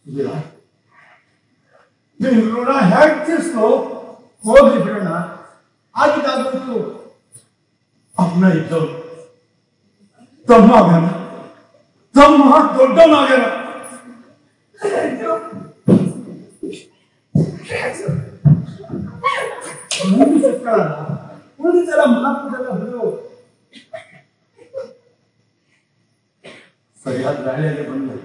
ನೀನು ಋಣ ಹೇಗೆ ತೀರ್ಸ್ಕೋ ಹೋಗ್ಲಿ ಬಿಡೋಣ. ಆಗಿದ್ದಾಗ್ಬಿಟ್ಟು ಅಪ್ಪನ ಇದ್ದವನು ತಮ್ಮ ಆಗ್ಯಾನ, ತಮ್ಮ ದೊಡ್ಡವನಾಗ್ಯಾನ. ಉಳಿದೆಲ್ಲ ಮಾತುಗಳೆಲ್ಲ ಬಿಡು. ಸರಿಯಾದ ವೇಳೆಯಲ್ಲಿ ಬಂದು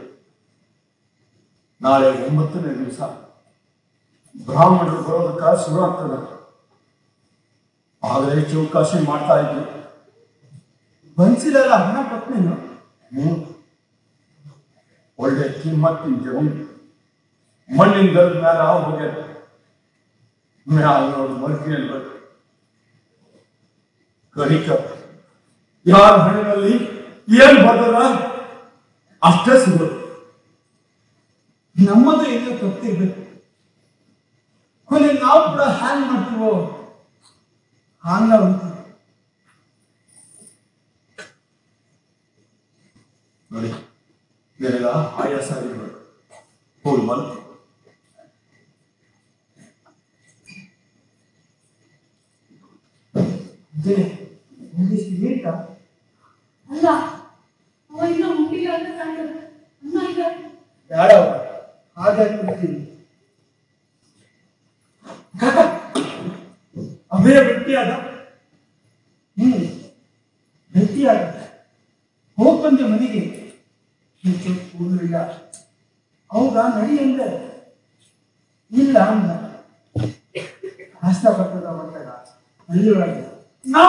ನಾಳೆ 9ನೇ ದಿವಸ ಬ್ರಾಹ್ಮಣರು ಬರೋದಕ್ಕೆ ಶುರು ಆಗ್ತದೆ. ಆದರೆ ಚೌಕಾಶಿ ಮಾಡ್ತಾ ಇದ್ವಿ. ಬನ್ಸಿಲೆಲ್ಲ ಹಣ ಕೊಟ್ಟನೇನು? ಒಳ್ಳೆ ಕಿಮ್ಮತ್ತಿನ ಜಮೀನು ಮಣ್ಣಿನ ಗರದ ಮೇಲೆ ಹೋಗ್ಯದ. ಮ್ಯಾಲ ನೋಡಿ ಮರ್ಗಿ ಅನ್ಬೇಕು. ಕರಿಕ ಯಾರ ಹಣ್ಣಿನಲ್ಲಿ ಏನ್ ಬರ್ತದ ಅಷ್ಟೇ ಸಿಗೋದು. ನಮ್ಮದು ಏನೋ ತಪ್ಪಿರ್ಬೇಕು. ಕೊನೆ ನಾವು ಕೂಡ ಹ್ಯಾಂಗ್ ಮಾಡ್ತೀವೋ ಹಾಂಗ ಅಂತೀವಿ. ನೋಡಿ ಬೇರೆಲ್ಲ ಆಯಾಸ ಆಗಿರ್ಬೇಕು. ಹೋಗಿ ಬಂತು. ಅಲ್ಲ ಅವ ಇನ್ನ ಮುಟ್ಟಿಲ್ಲ ಅಂತ ಕಾಣ್ತದೆ. ಅನ್ನ ಈಗ ಯಾರವ ಹಾಗೆ ಕೊಡ್ತೀನಿ. ಅಭಯ ಭೇಟಿಯಾದ. ಭೇಟಿಯಾದ. ಹೋಗ್ ಬಂದೆ ಮನೆಗೆ. ಕೂದಲು ಇಲ್ಲ. ಹೌದಾ ನಡಿ ಅಂದೆ. ಇಲ್ಲ ಅಂದ. ಹಸ್ತ ಬರ್ತದ ಬಂದಾಗ ಅಲ್ಲಿ ಒಳಗೆ